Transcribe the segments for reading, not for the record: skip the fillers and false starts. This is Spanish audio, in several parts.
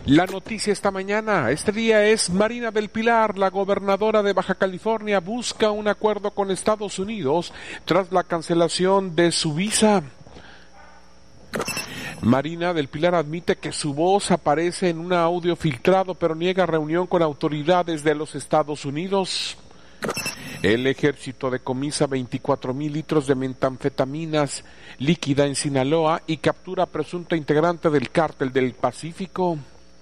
La noticia esta mañana, este día es Marina del Pilar, la gobernadora de Baja California, busca un acuerdo con Estados Unidos tras la cancelación de su visa. Marina del Pilar admite que su voz aparece en un audio filtrado, pero niega reunión con autoridades de los Estados Unidos. El ejército decomisa 24,000 litros de metanfetaminas líquida en Sinaloa y captura a presunta integrante del cártel del Pacífico.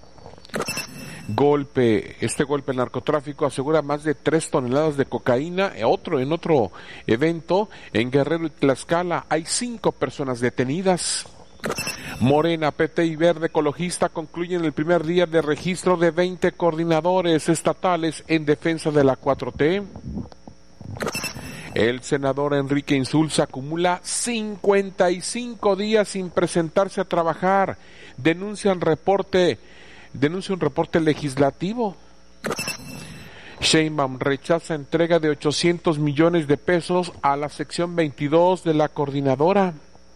Este golpe al narcotráfico asegura más de 3 toneladas de cocaína. En otro evento, en Guerrero y Tlaxcala, hay 5 personas detenidas. Morena, PT y Verde Ecologista concluyen el primer día de registro de 20 coordinadores estatales en defensa de la 4T. El senador Enrique Insulza acumula 55 días sin presentarse a trabajar. Denuncia un reporte legislativo. Sheinbaum rechaza entrega de 800 millones de pesos a la sección 22 de la coordinadora.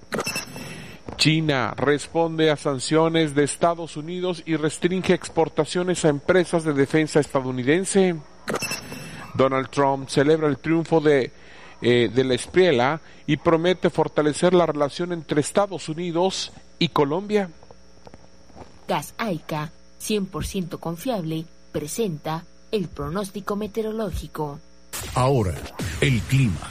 China responde a sanciones de Estados Unidos y restringe exportaciones a empresas de defensa estadounidense. Donald Trump celebra el triunfo de la Espriella y promete fortalecer la relación entre Estados Unidos y Colombia. Gas Aica, 100% confiable, presenta el pronóstico meteorológico. Ahora, el clima.